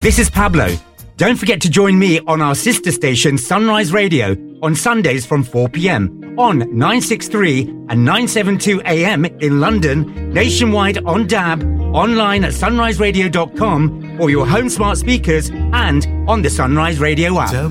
This is Pablo. Don't forget to join me on our sister station Sunrise Radio on Sundays from 4 p.m. on 963 and 972 AM in London, nationwide on DAB, online at sunriseradio.com or your home smart speakers and on the Sunrise Radio app.